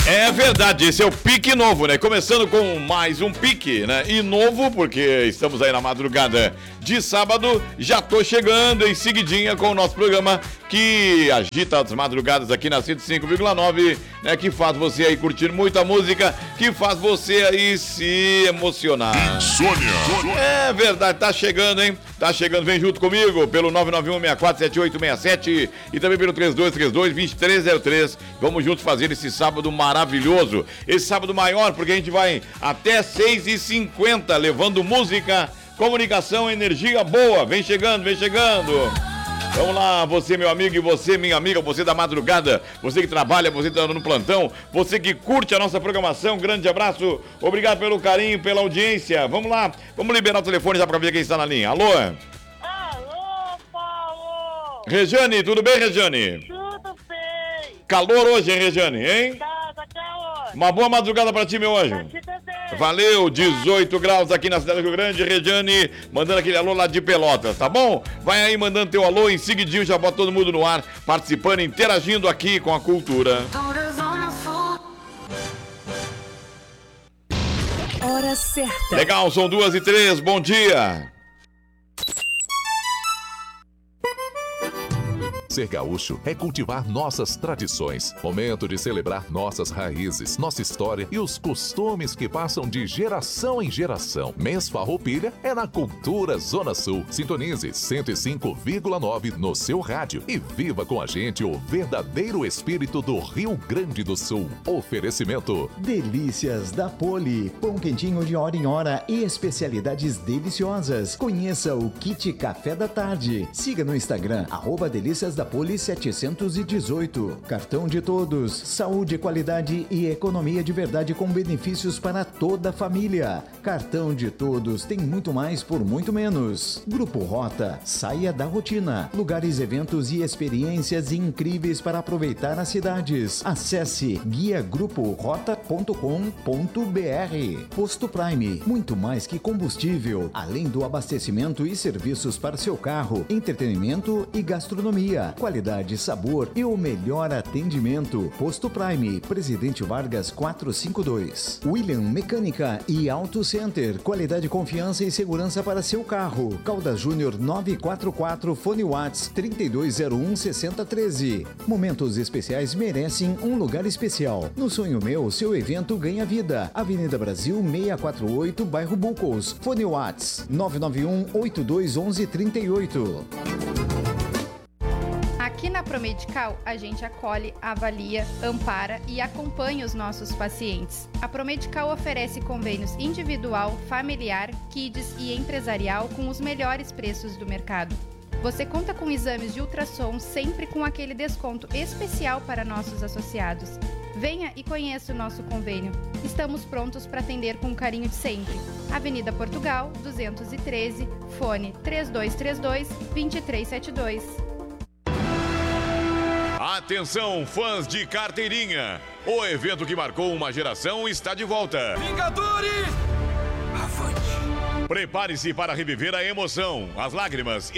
É verdade, esse é o pique novo, né? Começando com mais um pique, né? E novo, porque estamos aí na madrugada de sábado. Já tô chegando em seguidinha com o nosso programa que agita as madrugadas aqui na 105,9, né? Que faz você aí curtir muita música, que faz você aí se emocionar. Insônia. É verdade, tá chegando, hein? Tá chegando, vem junto comigo pelo 991-647867 e também pelo 3232-2303. Vamos juntos fazer esse sábado maravilhoso. Esse sábado maior, porque a gente vai até 6h50 levando música, comunicação, energia boa. Vem chegando, vem chegando. Vamos lá, você meu amigo e você minha amiga, você da madrugada, você que trabalha, você que tá no plantão, você que curte a nossa programação, grande abraço, obrigado pelo carinho, pela audiência. Vamos lá, vamos liberar o telefone já pra ver quem está na linha. Alô? Alô, Paulo! Rejane, tudo bem, Rejane? Tudo bem! Calor hoje, hein, Rejane, hein? Tá calor! Uma boa madrugada pra ti, meu anjo. Pra ti também! Valeu, 18 graus aqui na cidade do Rio Grande, Rejane, mandando aquele alô lá de Pelotas, tá bom? Vai aí mandando teu alô, em seguidinho já bota todo mundo no ar, participando, interagindo aqui com a cultura. Hora certa. Legal, são 2h03, bom dia. Ser gaúcho é cultivar nossas tradições. Momento de celebrar nossas raízes, nossa história e os costumes que passam de geração em geração. Mês Farroupilha é na Cultura Zona Sul. Sintonize 105,9 no seu rádio e viva com a gente o verdadeiro espírito do Rio Grande do Sul. Oferecimento: Delícias da Poli, pão quentinho de hora em hora e especialidades deliciosas. Conheça o Kit Café da Tarde. Siga no Instagram, @Delícias da Poli 718. Cartão de Todos, saúde, qualidade e economia de verdade com benefícios para toda a família. Cartão de Todos tem muito mais por muito menos. Grupo Rota, saia da rotina. Lugares, eventos e experiências incríveis para aproveitar as cidades. Acesse guiagruporota.com.br. Posto Prime, muito mais que combustível, além do abastecimento e serviços para seu carro, entretenimento e gastronomia. Qualidade, sabor e o melhor atendimento. Posto Prime, Presidente Vargas 452. William Mecânica e Auto Center. Qualidade, confiança e segurança para seu carro. Caldas Júnior 944, fone Whats 3201-6013. Momentos especiais merecem um lugar especial. No Sonho Meu, seu evento ganha vida. Avenida Brasil 648, bairro Bucos. Fone Whats 991-821138. Aqui na Promedical, a gente acolhe, avalia, ampara e acompanha os nossos pacientes. A Promedical oferece convênios individual, familiar, kids e empresarial com os melhores preços do mercado. Você conta com exames de ultrassom sempre com aquele desconto especial para nossos associados. Venha e conheça o nosso convênio. Estamos prontos para atender com o carinho de sempre. Avenida Portugal, 213, fone 3232-2372. Atenção, fãs de carteirinha! O evento que marcou uma geração está de volta. Vingadores! Avante! Prepare-se para reviver a emoção, as lágrimas